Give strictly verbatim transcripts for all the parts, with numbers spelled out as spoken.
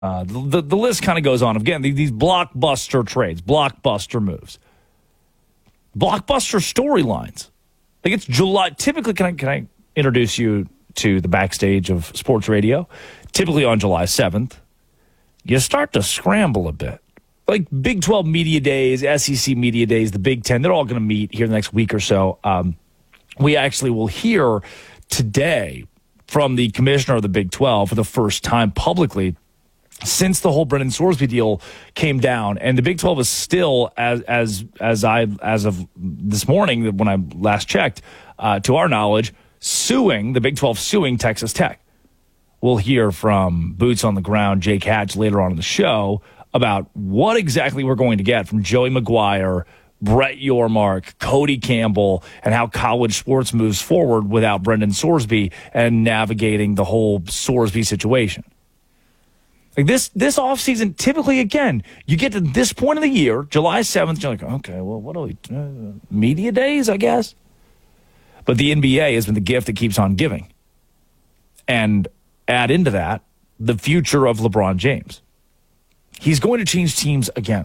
Uh, the, the, the list kind of goes on. Again, these blockbuster trades, blockbuster moves, blockbuster storylines. Like it's July. Typically, can I, can I introduce you to the backstage of sports radio? Typically on July seventh, you start to scramble a bit. Like Big twelve media days, S E C media days, the Big Ten, they're all going to meet here the next week or so. Um, we actually will hear today from the commissioner of the Big twelve for the first time publicly since the whole Brendan Sorsby deal came down. And the Big twelve is still, as as as I as of this morning when I last checked, uh, to our knowledge, suing the Big twelve, suing Texas Tech. We'll hear from boots on the ground Jake Hatch later on in the show about what exactly we're going to get from Joey McGuire, Brett Yormark, Cody Campbell, and how college sports moves forward without Brendan Sorsby and navigating the whole Sorsby situation. Like this this offseason, typically, again, you get to this point of the year, July seventh, you're like, okay, well, what are we, uh, media days, I guess? But the N B A has been the gift that keeps on giving. And add into that the future of LeBron James. He's going to change teams again.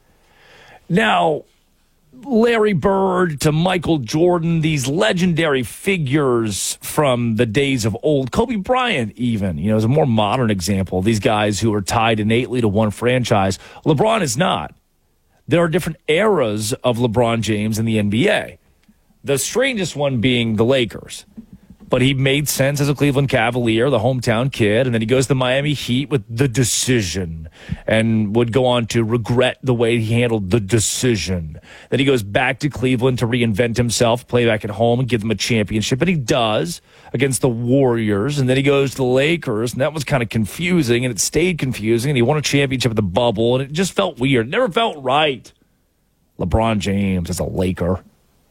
Now, Larry Bird to Michael Jordan, these legendary figures from the days of old, Kobe Bryant even, you know, is a more modern example. These guys who are tied innately to one franchise. LeBron is not. There are different eras of LeBron James in the N B A. The strangest one being the Lakers. But he made sense as a Cleveland Cavalier, the hometown kid, and then he goes to the Miami Heat with the decision and would go on to regret the way he handled the decision. Then he goes back to Cleveland to reinvent himself, play back at home, and give them a championship, and he does against the Warriors. And then he goes to the Lakers, and that was kind of confusing, and it stayed confusing, and he won a championship at the bubble, and it just felt weird. It never felt right. LeBron James as a Laker.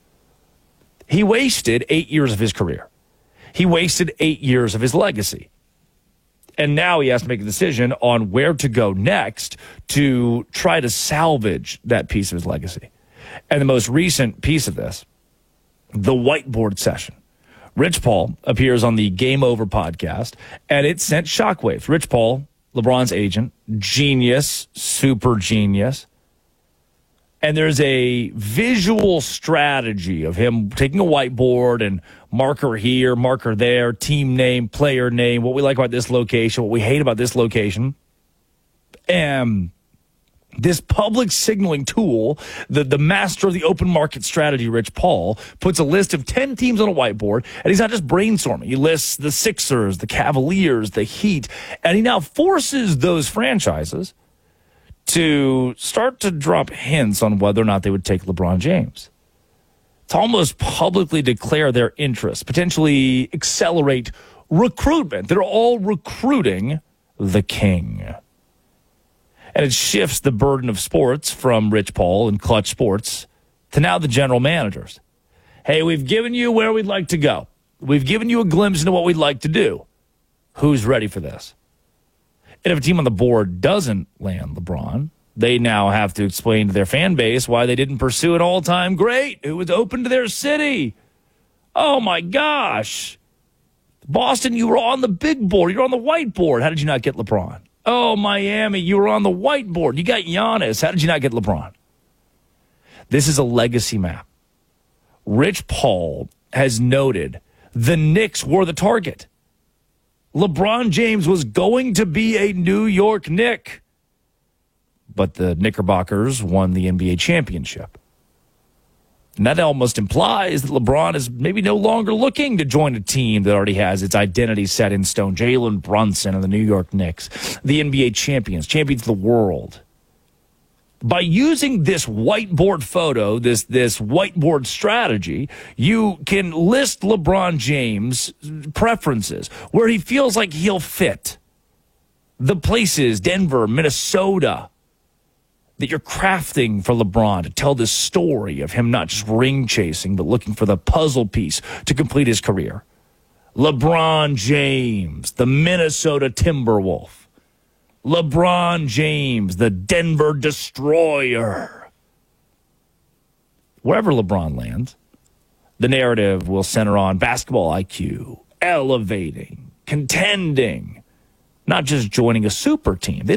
He wasted eight years of his career. He wasted eight years of his legacy. And now he has to make a decision on where to go next to try to salvage that piece of his legacy. And the most recent piece of this, the whiteboard session. Rich Paul appears on the Game Over podcast, and it sent shockwaves. Rich Paul, LeBron's agent, genius, super genius. And there's a visual strategy of him taking a whiteboard and marker here, marker there, team name, player name, what we like about this location, what we hate about this location. And this public signaling tool, the, the master of the open market strategy, Rich Paul, puts a list of ten teams on a whiteboard, and he's not just brainstorming. He lists the Sixers, the Cavaliers, the Heat, and he now forces those franchises to start to drop hints on whether or not they would take LeBron James. To almost publicly declare their interest, potentially accelerate recruitment. They're all recruiting the king. And it shifts the burden of sports from Rich Paul and Clutch Sports to now the general managers. Hey, we've given you where we'd like to go. We've given you a glimpse into what we'd like to do. Who's ready for this? And if a team on the board doesn't land LeBron, they now have to explain to their fan base why they didn't pursue an all-time great who was open to their city. Oh, my gosh. Boston, you were on the big board. You were on the whiteboard. How did you not get LeBron? Oh, Miami, you were on the whiteboard. You got Giannis. How did you not get LeBron? This is a legacy map. Rich Paul has noted the Knicks were the target. LeBron James was going to be a New York Knick, but the Knickerbockers won the N B A championship. And that almost implies that LeBron is maybe no longer looking to join a team that already has its identity set in stone. Jalen Brunson and the New York Knicks, the N B A champions, champions of the world. By using this whiteboard photo, this this whiteboard strategy, you can list LeBron James' preferences, where he feels like he'll fit. The places, Denver, Minnesota, that you're crafting for LeBron to tell this story of him not just ring chasing, but looking for the puzzle piece to complete his career. LeBron James, the Minnesota Timberwolf. LeBron James, the Denver Destroyer. Wherever LeBron lands, the narrative will center on basketball I Q, elevating, contending, not just joining a super team. They